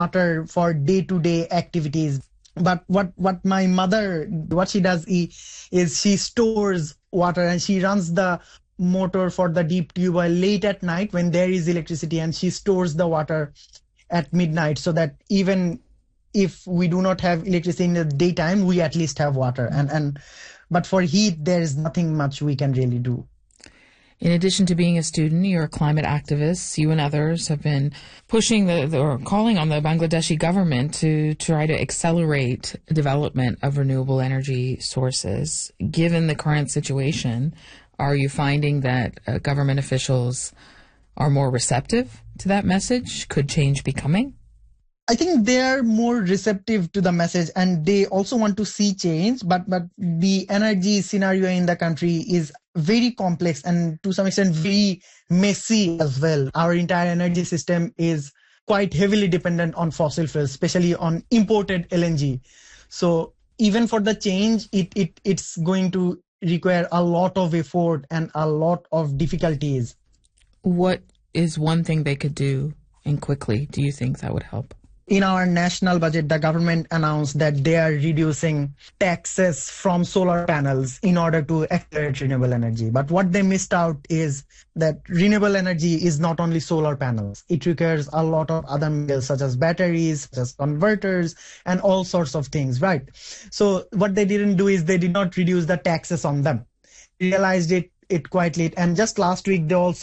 water for day-to-day activities. But what my mother, what she does is she stores water and she runs the motor for the deep tube oil late at night when there is electricity, and she stores the water at midnight so that even if we do not have electricity in the daytime, we at least have water. And but for heat, there is nothing much we can really do. In addition to being a student, you're a climate activist. You and others have been pushing or calling on the Bangladeshi government to try to accelerate development of renewable energy sources. Given the current situation, are you finding that government officials are more receptive to that message? Could change be coming? I think they are more receptive to the message, and they also want to see change, but the energy scenario in the country is very complex and to some extent very messy as well. Our entire energy system is quite heavily dependent on fossil fuels, especially on imported LNG. So even for the change, it's going to require a lot of effort and a lot of difficulties. What is one thing they could do, and quickly, do you think that would help? In our national budget, the government announced that they are reducing taxes from solar panels in order to accelerate renewable energy. But what they missed out is that renewable energy is not only solar panels. It requires a lot of other materials such as batteries, such as converters, and all sorts of things, right? So what they didn't do is they did not reduce the taxes on them. Realized it quite late. And just last week, they also